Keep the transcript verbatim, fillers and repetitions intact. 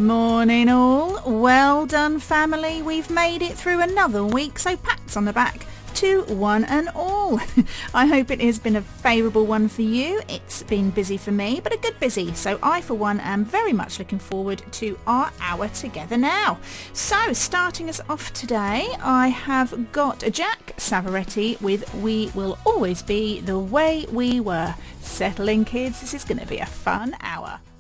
Morning all. Well done family. We've made it through another week, so pats on the back to one and all. I hope it has been a favourable one for you. It's been busy for me, but a good busy. So I for one am very much looking forward to our hour together now. So starting us off today, I have got Jack Savoretti with We Will Always Be the Way We Were. Settle in kids, this is going to be a fun hour.